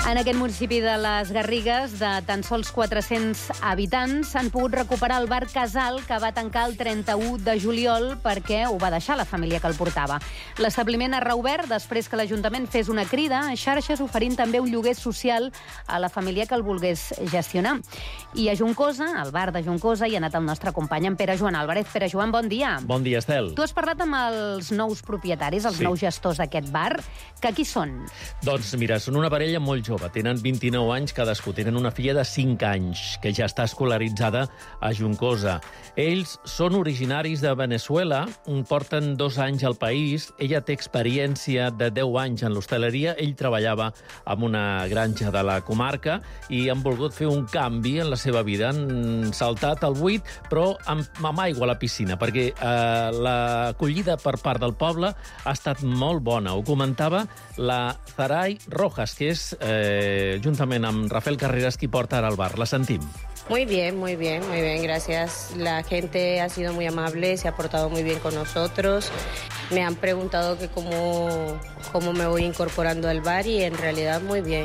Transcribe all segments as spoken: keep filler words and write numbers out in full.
En aquest municipi de les Garrigues, de tan sols quatre-cents habitants, s'han pogut recuperar el bar Casal, que va tancar el trenta-u de juliol perquè ho va deixar la família que el portava. L'establiment ha reobert després que l'Ajuntament fes una crida a xarxes oferint també un lloguer social a la família que el volgués gestionar. I a Juncosa, al bar de Juncosa, hi ha anat el nostre company, en Pere Joan Álvarez. Pere Joan, bon dia. Bon dia, Estel. Tu has parlat amb els nous propietaris, els Sí. nous gestors d'aquest bar, que qui són? Doncs mira, són una parella molt jove, tenen vint-i-nou anys cadascú, tenen una filla de cinc anys, que ja està escolaritzada a Juncosa. Ells són originaris de Venezuela, porten dos anys al país, ella té experiència de deu anys en l'hostaleria, ell treballava en una granja de la comarca i han volgut fer un canvi en la seva vida. Han saltat al buit, però amb, amb aigua a la piscina, perquè eh, l'acollida per part del poble ha estat molt bona. Ho comentava la Zaray Rojas, que és, eh, juntament amb Rafael Carreras, qui porta ara al bar. La sentim. Muy bien, muy bien, muy bien, gracias. La gente ha sido muy amable, se ha portado muy bien con nosotros. Me han preguntado que cómo, cómo me voy incorporando al bar y en realidad muy bien.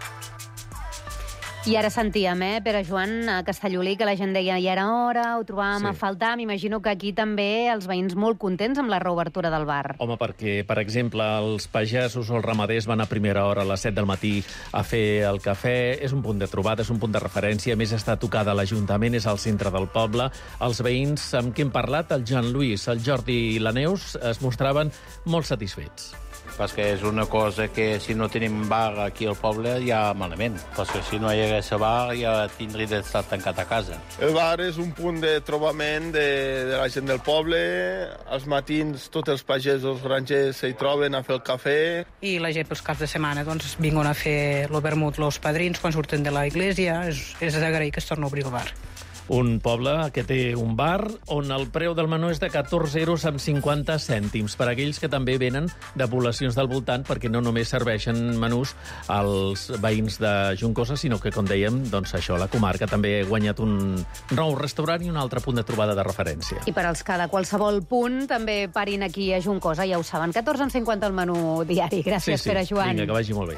I ara sentíem, eh, Pere Joan, a Castellolí, que la gent deia ja era hora, ho trobàvem Sí. a faltar. M'imagino que aquí també els veïns molt contents amb la reobertura del bar. Home, perquè, per exemple, els pagesos o els ramaders van a primera hora, a les set del matí, a fer el cafè. És un punt de trobada, és un punt de referència. A més, està tocada a l'Ajuntament, és al centre del poble. Els veïns amb qui hem parlat, el Jean Luis, el Jordi i la Neus, es mostraven molt satisfets. Perquè és una cosa que si no tenim bar aquí al poble ja malament, perquè si no hi hagués bar ja tindria d'estar tancat a casa. El bar és un punt de trobament de, de la gent del poble. Als matins tots els pagesos grangers s'hi troben a fer el cafè. I la gent pels caps de setmana doncs, vinguin a fer el vermut los padrins quan surten de la iglesia. És, és d'agrair que es torna a obrir el bar. Un poble que té un bar on el preu del menú és de catorze euros amb cinquanta cèntims per a aquells que també venen de poblacions del voltant, perquè no només serveixen menús als veïns de Juncosa, sinó que, com dèiem, doncs això, la comarca també ha guanyat un nou restaurant i un altre punt de trobada de referència. I per als que de qualsevol punt també parin aquí a Juncosa, ja ho saben, catorze amb cinquanta el menú diari. Gràcies, sí, sí. Pere Joan. Vinga, que vagi molt bé.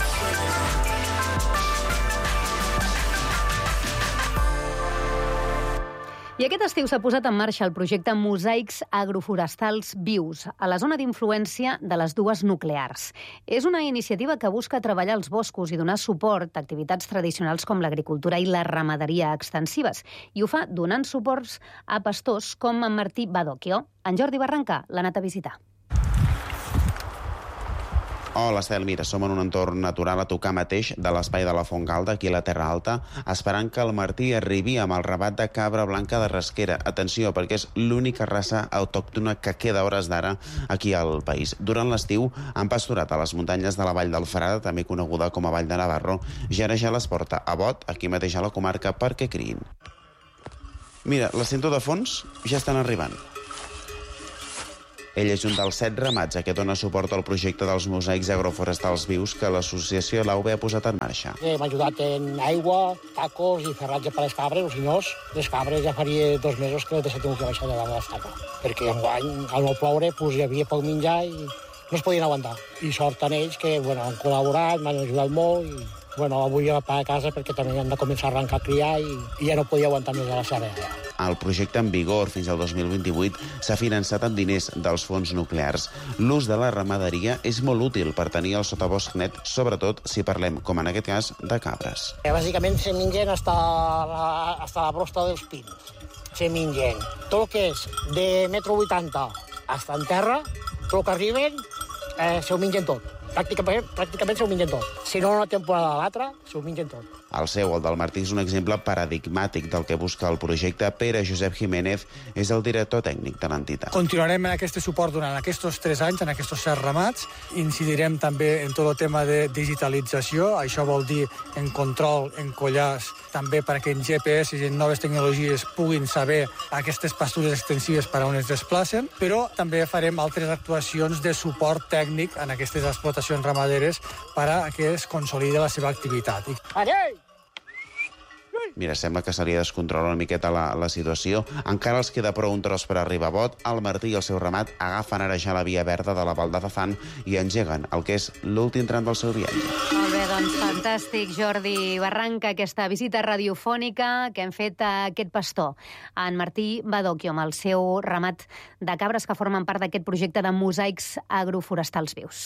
I aquest estiu s'ha posat en marxa el projecte Mosaics Agroforestals Vius, a la zona d'influència de les dues nuclears. És una iniciativa que busca treballar els boscos i donar suport a activitats tradicionals com l'agricultura i la ramaderia extensives. I ho fa donant suports a pastors com en Martí Badocchio. En Jordi Barranca l'ha anat a visitar. Hola, Estel. Mira, som en un entorn natural a tocar mateix de l'espai de la Font Galda, aquí a la Terra Alta, esperant que el Martí arribi amb el rabat de cabra blanca de Rasquera. Atenció, perquè és l'única raça autòctona que queda a hores d'ara aquí al país. Durant l'estiu han pasturat a les muntanyes de la Vall del Frada, també coneguda com a Vall de Navarro, i ara ja les porta a Bot, aquí mateix a la comarca, perquè criïn. Mira, la sento de fons, ja estan arribant. Ell és un dels set ramats a què dona suport al projecte dels mosaics agroforestals vius que l'associació L A U B ha posat en marxa. Hem ajudat en aigua, tacos i ferratge per les cabres, o si no, les cabres ja faria dos mesos que les he tingut que baixar de dalt de l'estaca. Perquè enguany, al no ploure, pues, hi havia poc menjar i no es podien aguantar. I sort en ells que bueno, han col·laborat, m'han ajudat molt i bueno, avui a pagar a casa perquè també han de començar a arrencar a criar i, i ja no podia aguantar més de la serra. El projecte en vigor fins al dos mil vint-i-vuit s'ha finançat amb diners dels fons nuclears. L'ús de la ramaderia és molt útil per tenir el sotabosc net, sobretot si parlem, com en aquest cas, de cabres. Bàsicament se mengen hasta la, hasta la brosta dels pins. Se mengen tot el que és de metro vuitanta hasta en terra, tot el que arriben, eh, se ho mengen tot. Pràcticament, pràcticament se ho mengen tot. Si no una temporada a l'altra, se ho mengen tot. El seu, el del Martí, és un exemple paradigmàtic del que busca el projecte. Pere Josep Jiménez és el director tècnic de l'entitat. Continuarem en aquest suport durant aquests tres anys, en aquests set ramats. Incidirem també en tot el tema de digitalització. Això vol dir en control, en collars, també perquè en G P S i en noves tecnologies puguin saber aquestes pastures extensives per a on es desplacen, però també farem altres actuacions de suport tècnic en aquestes explotacions ramaderes per a que es consolidi la seva activitat. Adéu! Mira, sembla que se li descontrola una miqueta la, la situació. Encara els queda prou un tros per arribar a Bot. El Martí i el seu ramat agafen ara ja la via verda de la Val de Zafán i engeguen el que és l'últim tram del seu viatge. Molt bé, doncs. Doncs fantàstic, Jordi Barranca, aquesta visita radiofònica que hem fet a aquest pastor, en Martí Badocchio, amb el seu ramat de cabres que formen part d'aquest projecte de mosaics agroforestals vius.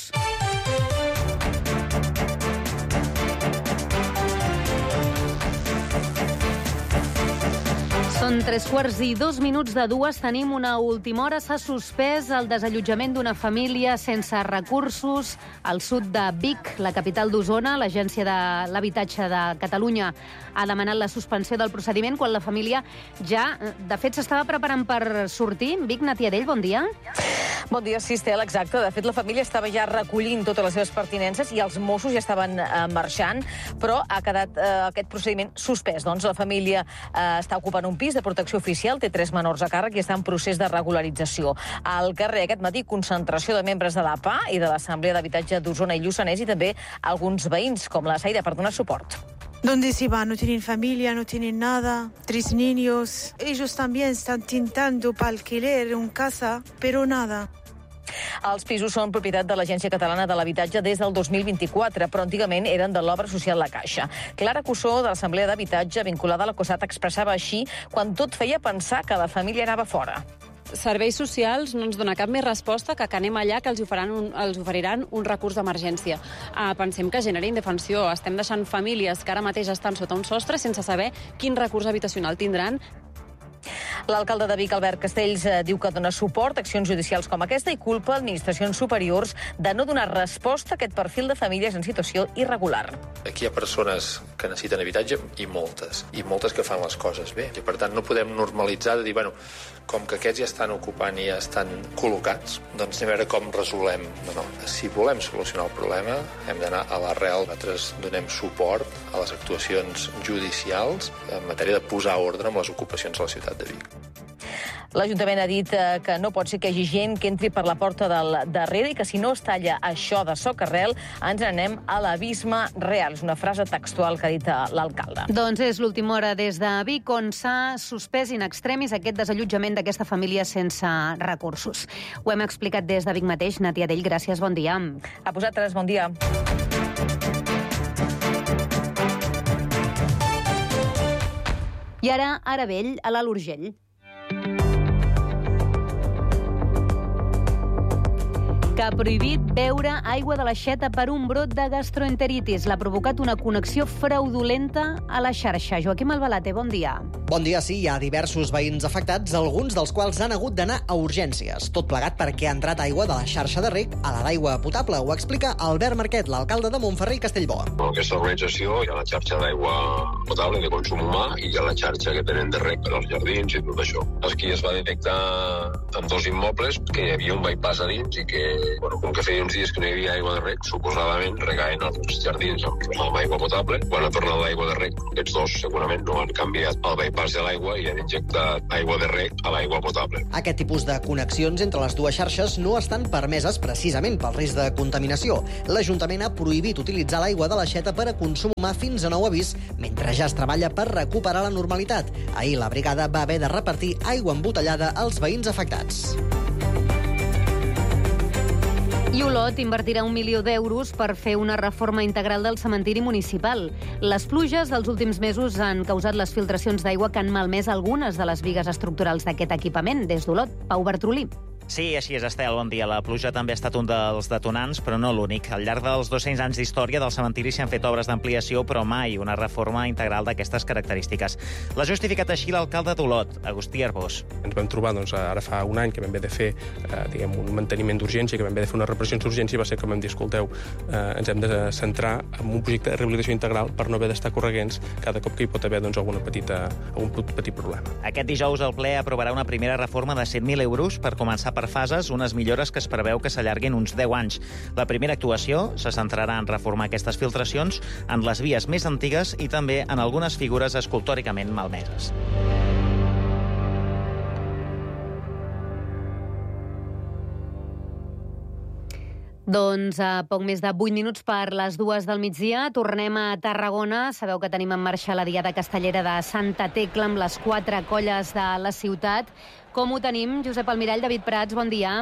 Són tres quarts i dos minuts de dues. Tenim una última hora. S'ha suspès el desallotjament d'una família sense recursos al sud de Vic, la capital d'Osona. L'Agència de l'Habitatge de Catalunya ha demanat la suspensió del procediment quan la família ja, de fet, s'estava preparant per sortir. Vic, Natiadell, bon dia. Bon dia, sí, Estel, exacte. De fet, la família estava ja recollint totes les seves pertinences i els Mossos ja estaven eh, marxant, però ha quedat eh, aquest procediment suspès. Doncs la família eh, està ocupant un pis de protecció oficial, té tres menors a càrrec i està en procés de regularització. Al carrer aquest matí, concentració de membres de l'A P A i de l'Assemblea d'Habitatge d'Osona i Lluçanès i també alguns veïns, com la Saida, per donar suport. ¿Dónde se van? No tienen familia, no tienen nada, tres niños. Ellos también están tintando para alquiler una casa, pero nada. Els pisos són propietat de l'Agència Catalana de l'Habitatge des del dos mil vint-i-quatre, però antigament eren de l'Obra Social La Caixa. Clara Cussó, de l'Assemblea d'Habitatge, vinculada a la COSAT, expressava així quan tot feia pensar que la família anava fora. Serveis socials no ens dona cap més resposta que que anem allà que els oferiran un, els oferiran un recurs d'emergència. Uh, pensem que genera indefensió. Estem deixant famílies que ara mateix estan sota un sostre sense saber quin recurs habitacional tindran. L'alcalde de Vic, Albert Castells, eh, diu que dona suport a accions judicials com aquesta i culpa administracions superiors de no donar resposta a aquest perfil de famílies en situació irregular. Aquí hi ha persones que necessiten habitatge i moltes, i moltes que fan les coses bé. I per tant no podem normalitzar de dir, bueno, com que aquests ja estan ocupant i ja estan col·locats, doncs anem a veure com resolem. No, no. Si volem solucionar el problema, hem d'anar a l'arrel. Nosaltres donem suport a les actuacions judicials en matèria de posar ordre amb les ocupacions a la ciutat de Vic. L'Ajuntament ha dit eh, que no pot ser que hi hagi gent que entri per la porta del darrere i que si no es talla això de socarrel ens anem a l'abisme real. És una frase textual que ha dit l'alcalde. Doncs és l'última hora des de Vic on s'ha suspès in extremis aquest desallotjament d'aquesta família sense recursos. Ho hem explicat des de Vic mateix. Natiadell, gràcies, bon dia. A vosaltres, bon dia. I ara, Aravell, a l'Alt Urgell. Que ha prohibit beure aigua de l'aixeta per un brot de gastroenteritis. L'ha provocat una connexió fraudulenta a la xarxa. Joaquim Albalate, bon dia. Bon dia, sí. Hi ha diversos veïns afectats, alguns dels quals han hagut d'anar a urgències. Tot plegat perquè ha entrat aigua de la xarxa de reg a la d'aigua potable. Ho explica Albert Marquet, l'alcalde de Montferrer i Castellbò. En aquesta organització hi ha la xarxa d'aigua potable de consum humà i hi ha la xarxa que tenen de reg per als jardins i tot això. Aquí es va detectar en dos immobles que hi havia un bypass a dins i que, bueno, com que feia uns dies que no hi havia aigua de reg, suposadament regaven els jardins amb, amb aigua potable. Quan ha tornat l'aigua de reg, aquests dos segurament no han canviat el bypass de l'aigua i han injectat aigua de reg a l'aigua potable. Aquest tipus de connexions entre les dues xarxes no estan permeses precisament pel risc de contaminació. L'Ajuntament ha prohibit utilitzar l'aigua de l'aixeta per a consum humà fins a nou avís, mentre ja es treballa per recuperar la normalitat. Ahir la brigada va haver de repartir aigua embotellada als veïns afectats. I Olot invertirà un milió d'euros per fer una reforma integral del cementiri municipal. Les pluges dels últims mesos han causat les filtracions d'aigua que han malmès algunes de les bigues estructurals d'aquest equipament. Des d'Olot, Pau Bartrolí. Sí, així és, Estel, bon dia. La pluja també ha estat un dels detonants, però no l'únic. Al llarg dels dos-cents anys d'història del cementiri s'han fet obres d'ampliació, però mai una reforma integral d'aquestes característiques. L'ha justificat així l'alcalde d'Olot, Agustí Arbós. Ens vam trobar, doncs, ara fa un any que vam haver de fer eh, diguem, un manteniment d'urgència, que vam haver de fer unes reparacions d'urgència, va ser que vam dir, escolteu, eh, ens hem de centrar en un projecte de rehabilitació integral per no haver d'estar corregents cada cop que hi pot haver doncs, alguna petita, algun petit problema. Aquest dijous el ple aprovarà una primera reforma de cent mil euros per començar per fases, unes millores que es preveu que s'allarguin uns deu anys. La primera actuació se centrarà en reformar aquestes filtracions en les vies més antigues i també en algunes figures escultòricament malmeses. Doncs a poc més de vuit minuts per les dues del migdia tornem a Tarragona. Sabeu que tenim en marxa la Diada Castellera de Santa Tecla amb les quatre colles de la ciutat. Com ho tenim? Josep Almirall, David Prats, bon dia.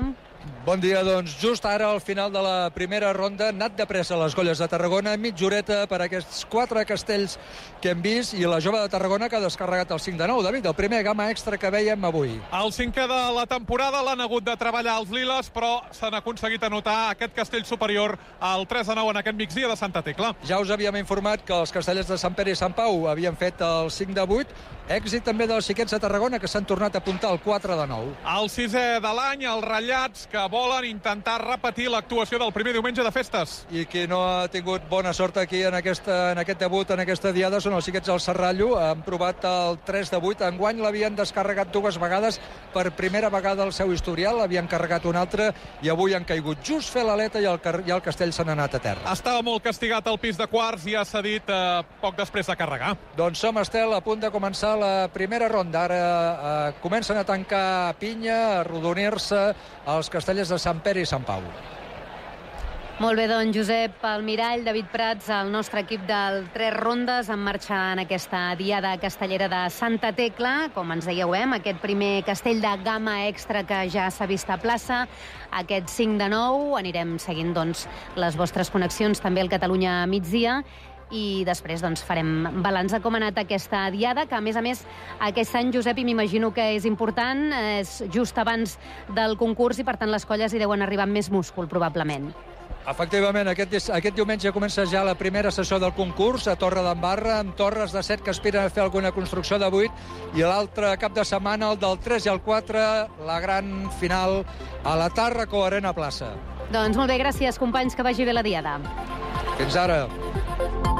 Bon dia, doncs just ara al final de la primera ronda, anat de pressa a les Golles de Tarragona, mitja horeta per aquests quatre castells que hem vist i la jove de Tarragona que ha descarregat el cinc de nou. David, el primer gamma extra que veiem avui. El cinquè de la temporada l'han hagut de treballar els liles, però s'han aconseguit anotar aquest castell superior al tres de nou en aquest migdia de Santa Tecla. Ja us havíem informat que els castellers de Sant Pere i Sant Pau havien fet el cinc de vuit, èxit també dels xiquets de Tarragona que s'han tornat a apuntar el quatre de nou. El sisè de l'any, els ratllats que volen intentar repetir l'actuació del primer diumenge de festes. I qui no ha tingut bona sort aquí en, aquesta, en aquest debut, en aquesta diada, són els xiquets del Serrallo. Han provat el tres de vuit. Enguany l'havien descarregat dues vegades per primera vegada al seu historial. L'havien carregat una altra i avui han caigut just fer l'aleta i, el, i el castell s'han anat a terra. Estava molt castigat al pis de quarts i ha cedit eh, poc després de carregar. Doncs som, Estel, a punt de començar la primera ronda. Ara eh, comencen a tancar pinya, a arrodonir-se els castellers de Sant Pere i Sant Pau. Molt bé, doncs, Josep Almirall, David Prats, el nostre equip del Tres Rondes en marxa en aquesta diada castellera de Santa Tecla. Com ens dèieu, eh, aquest primer castell de gamma extra que ja s'ha vist a plaça, aquest cinc de nou. Anirem seguint, doncs, les vostres connexions també al Catalunya migdia. I després doncs, farem balanç de com ha anat aquesta diada, que a més a més aquest any, Josep, i m'imagino que és important, és just abans del concurs i per tant les colles hi deuen arribar amb més múscul probablement. Efectivament, aquest, aquest diumenge comença ja la primera sessió del concurs a Torre d'Embarra, amb torres de set que aspiren a fer alguna construcció de vuit, i l'altre cap de setmana, el del tres i el quatre, la gran final a la Tàrraco Arena Plaça. Doncs molt bé, gràcies, companys, que vagi bé la diada. Fins ara.